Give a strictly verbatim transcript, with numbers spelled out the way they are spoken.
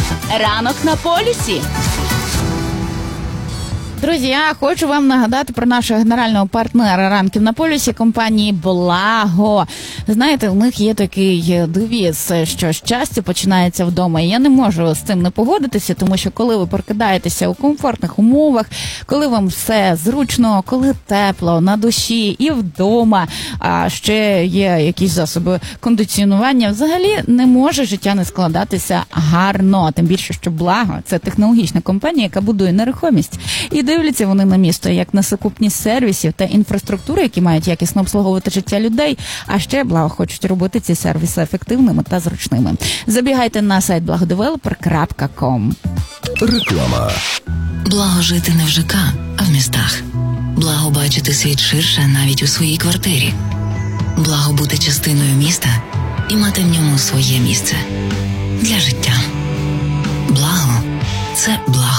Ранок на полюсі. Друзі, я хочу вам нагадати про нашого генерального партнера ранків на полюсі, компанії «Благо». Знаєте, у них є такий девіз, що щастя починається вдома. І я не можу з цим не погодитися, тому що коли ви прокидаєтеся у комфортних умовах, коли вам все зручно, коли тепло, на душі і вдома, а ще є якісь засоби кондиціонування, взагалі не може життя не складатися гарно. Тим більше, що «Благо» – це технологічна компанія, яка будує нерухомість. І дивляться вони на місто як на сукупність сервісів та інфраструктури, які мають якісно обслуговувати життя людей, а ще «Благо» хочуть робити ці сервіси ефективними та зручними. Забігайте на сайт благодевелопер крапка ком. Реклама. Благо жити не в ЖК, а в містах. Благо бачити світ ширше навіть у своїй квартирі. Благо бути частиною міста і мати в ньому своє місце для життя. Благо – це